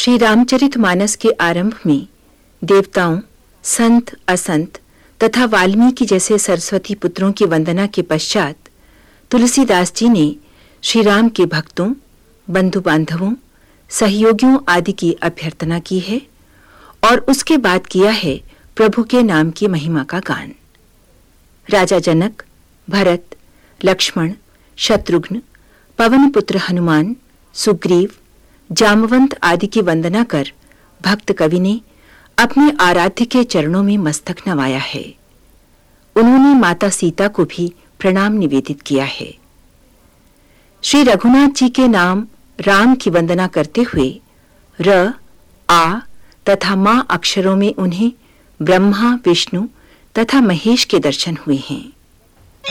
श्री रामचरितमानस के आरंभ में देवताओं, संत, असंत तथा वाल्मीकि जैसे सरस्वती पुत्रों की वंदना के पश्चात तुलसीदास जी ने श्री राम के भक्तों, बंधु बांधवों, सहयोगियों आदि की अभ्यर्थना की है और उसके बाद किया है प्रभु के नाम की महिमा का गान। राजा जनक, भरत, लक्ष्मण, शत्रुघ्न, पवन पुत्र हनुमान, सुग्रीव, जामवंत आदि की वंदना कर भक्त कवि ने अपने आराध्य के चरणों में मस्तक नवाया है। उन्होंने माता सीता को भी प्रणाम निवेदित किया है। श्री रघुनाथ जी के नाम राम की वंदना करते हुए र, आ तथा मां अक्षरों में उन्हें ब्रह्मा, विष्णु तथा महेश के दर्शन हुए हैं।